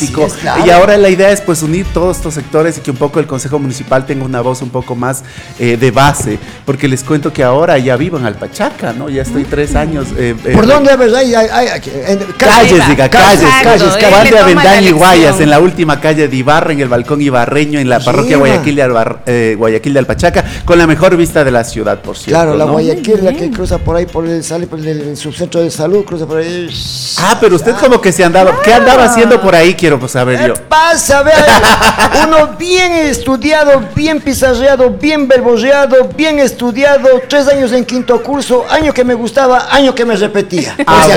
turístico. Es, claro. Y ahora la idea es pues unir todos estos sectores y que un poco el Consejo Municipal tenga una voz un poco más de base, porque les cuento que ahora ya vivo en Alpachaca, ¿no? Ya estoy 3 años. ¿Por dónde ves? Calles, diga, calles. Juan de Avendaño y Guayas, en la última calle de Ibarra, en el balcón ibarreño, en la parroquia Guayaquil de Alpachaca, con la mejor vista de la ciudad, por cierto. Claro, la ¿no? Guayaquil, la que cruza por ahí, sale por el subcentro de salud, cruza por ahí. Pero usted como que se andaba, ¿qué andaba haciendo por ahí? Quiero saber yo. ¿Qué pasa? Vea, uno bien estudiado, bien pizarreado, bien verborreado, bien estudiado, 3 años en 5º curso, año que me gustaba, año que me repetía.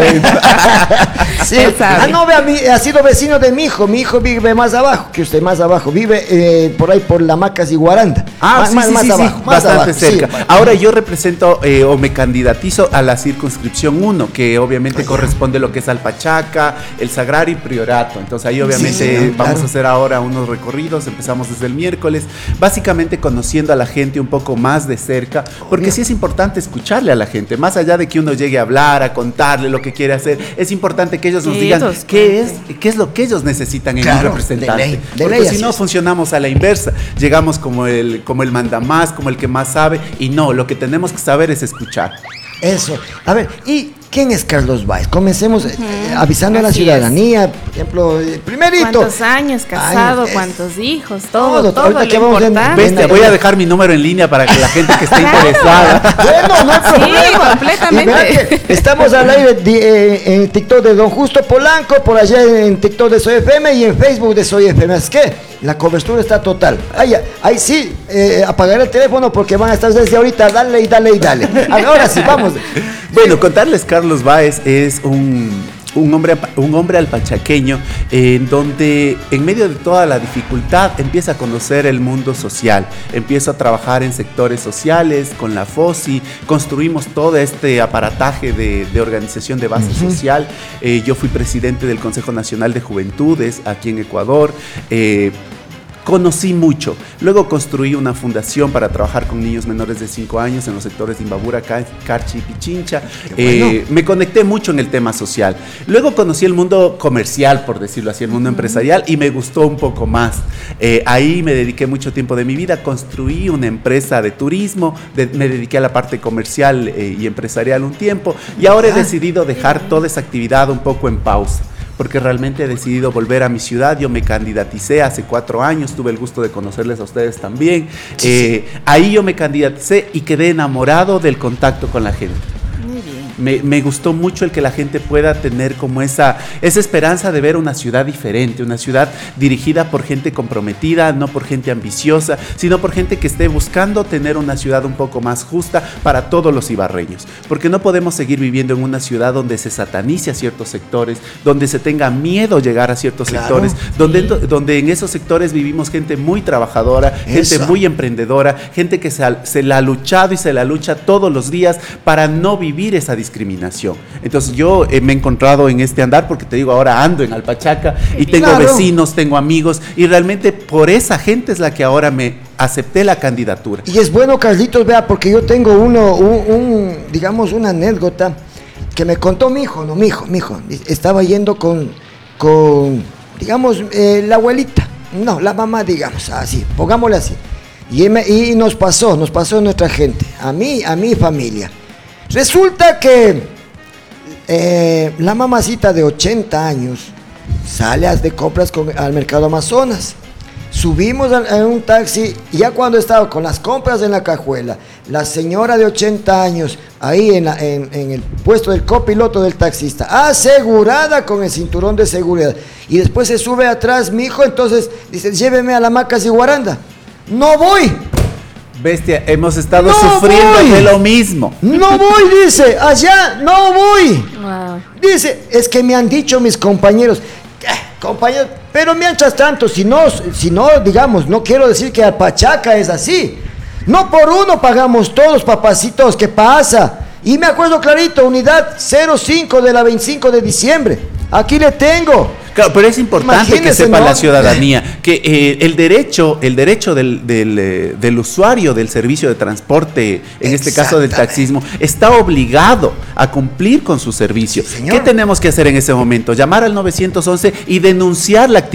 Sí. No, vea, ha sido vecino de mi hijo vive más abajo que usted, más abajo, vive por ahí por La Macas y Guaranda. Más abajo, bastante cerca. Sí. Ahora yo represento o me candidatizo a la circunscripción 1, que obviamente corresponde a lo que es Alpachaca, El Sagrario y Priorato. Entonces ahí obviamente vamos a hacer ahora unos recorridos, empezamos desde el miércoles, básicamente conociendo a la gente un poco más de cerca, porque sí es importante escucharle a la gente, más allá de que uno llegue a hablar, a contarle lo que quiere hacer, es importante que ellos nos digan qué es lo que ellos necesitan en un representante. Porque si no funcionamos a la inversa, llegamos como el mandamás, como el que más sabe, y no, lo que tenemos que saber es escuchar. Eso. A ver, ¿y quién es Carlos Báez? Comencemos avisando a la ciudadanía, por ejemplo, primerito. ¿Cuántos años casado? ¿Cuántos hijos? Todo ahorita que vamos Bestia, voy a dejar mi número en línea para que la gente que esté interesada. Bueno, no hay problema. Sí, completamente. Estamos al aire en TikTok de Don Justo Polanco, por allá en TikTok de Soy FM y en Facebook de Soy FM. Es que la cobertura está total. Ahí sí, apagar el teléfono porque van a estar desde ahorita, dale. Ahora sí, vamos. Bueno, contarles, Carlos Báez es un hombre alpachaqueño en donde en medio de toda la dificultad empieza a conocer el mundo social, empieza a trabajar en sectores sociales con la FOSI, construimos todo este aparataje de organización de base social. Yo fui presidente del Consejo Nacional de Juventudes aquí en Ecuador. Conocí mucho. Luego construí una fundación para trabajar con niños menores de 5 años en los sectores de Imbabura, Carchi y Pichincha. Me conecté mucho en el tema social. Luego conocí el mundo comercial, por decirlo así, el mundo empresarial, y me gustó un poco más. Ahí me dediqué mucho tiempo de mi vida, construí una empresa de turismo, me dediqué a la parte comercial y empresarial un tiempo, y ahora he decidido dejar toda esa actividad un poco en pausa, porque realmente he decidido volver a mi ciudad. Yo me candidaticé hace 4 años, tuve el gusto de conocerles a ustedes también. Ahí yo me candidaticé y quedé enamorado del contacto con la gente. Muy bien. Me gustó mucho el que la gente pueda tener como esa esperanza de ver una ciudad diferente, una ciudad dirigida por gente comprometida, no por gente ambiciosa, sino por gente que esté buscando tener una ciudad un poco más justa para todos los ibarreños. Porque no podemos seguir viviendo en una ciudad donde se satanice a ciertos sectores, donde se tenga miedo llegar a ciertos sectores, donde en esos sectores vivimos gente muy trabajadora, gente muy emprendedora, gente que se la ha luchado y se la lucha todos los días para no vivir esa discriminación. Entonces yo me he encontrado en este andar, porque te digo, ahora ando en Alpachaca y tengo vecinos, tengo amigos, y realmente por esa gente es la que ahora me acepté la candidatura. Y es bueno, Carlitos, vea, porque yo tengo digamos, una anécdota que me contó mi hijo, estaba yendo con digamos, la abuelita, no, la mamá, digamos, así, pongámosle así, y nos pasó nuestra gente, a mi familia. Resulta que la mamacita de 80 años sale de compras al mercado Amazonas. Subimos en un taxi y ya cuando estaba con las compras en la cajuela, la señora de 80 años ahí en el puesto del copiloto del taxista, asegurada con el cinturón de seguridad. Y después se sube atrás mi hijo, entonces dice, lléveme a La Macas y Guaranda. No voy. Bestia, hemos estado sufriendo de lo mismo. No voy, dice, allá no voy. Wow. Dice, es que me han dicho mis compañeros, compañeros, pero mientras tanto, si no, digamos, no quiero decir que Alpachaca es así. No por uno pagamos todos, papacitos, ¿qué pasa? Y me acuerdo clarito, unidad 05 de la 25 de diciembre. Aquí le tengo. Claro, pero es importante que sepa la ciudadanía que el derecho del usuario del servicio de transporte, en este caso del taxismo, está obligado a cumplir con su servicio. ¿Qué tenemos que hacer en ese momento? Llamar al 911 y denunciar la actividad